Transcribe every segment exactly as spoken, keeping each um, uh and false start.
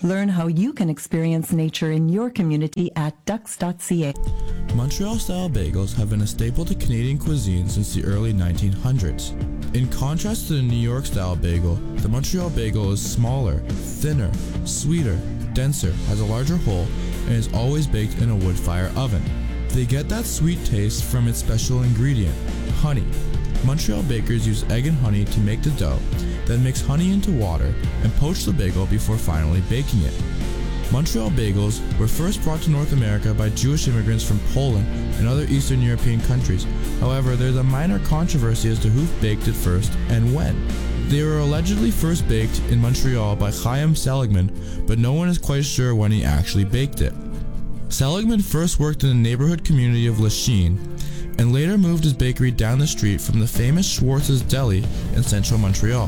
Learn how you can experience nature in your community at ducks dot c a. Montreal-style bagels have been a staple to Canadian cuisine since the early nineteen hundreds. In contrast to the New York-style bagel, the Montreal bagel is smaller, thinner, sweeter, denser, has a larger hole, and is always baked in a wood fire oven. They get that sweet taste from its special ingredient, honey. Montreal bakers use egg and honey to make the dough, then mix honey into water and poach the bagel before finally baking it. Montreal bagels were first brought to North America by Jewish immigrants from Poland and other Eastern European countries. However, there's a minor controversy as to who baked it first and when. They were allegedly first baked in Montreal by Chaim Seligman, but no one is quite sure when he actually baked it. Seligman first worked in the neighborhood community of Lachine, and later moved his bakery down the street from the famous Schwartz's Deli in central Montreal.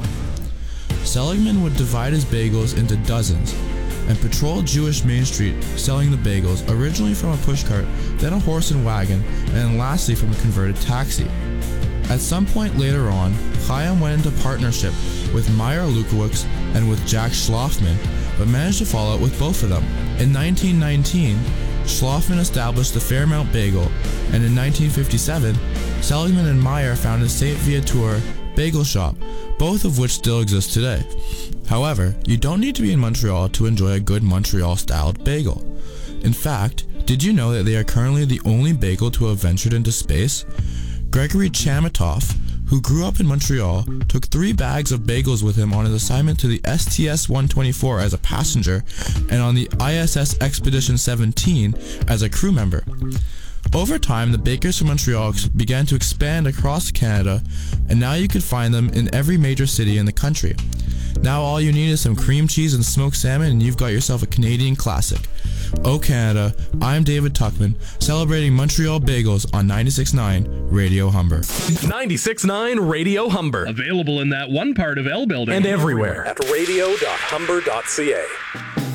Seligman would divide his bagels into dozens, and patrol Jewish Main Street selling the bagels, originally from a pushcart, then a horse and wagon, and then lastly from a converted taxi. At some point later on, Chaim went into partnership with Meyer Lukowicz and with Jack Schlafman, but managed to fall out with both of them. In nineteen nineteen, Schlafman established the Fairmount Bagel, and in nineteen fifty-seven, Seligman and Meyer founded Saint Viateur Bagel Shop, both of which still exist today. However, you don't need to be in Montreal to enjoy a good Montreal-styled bagel. In fact, did you know that they are currently the only bagel to have ventured into space? Gregory Chamitoff, who grew up in Montreal, took three bags of bagels with him on his assignment to the S T S one twenty-four as a passenger and on the I S S Expedition seventeen as a crew member. Over time, the bakers from Montreal began to expand across Canada, and now you can find them in every major city in the country. Now all you need is some cream cheese and smoked salmon, and you've got yourself a Canadian classic. Oh Canada, I'm David Tuckman, celebrating Montreal bagels on ninety-six point nine Radio Humber. ninety-six point nine Radio Humber. Available in that one part of L building. And everywhere at radio dot humber dot c a.